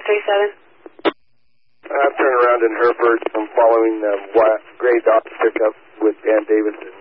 537. I'm turning around in Hereford. I'm following the gray Dodge pickup with Dan Davis.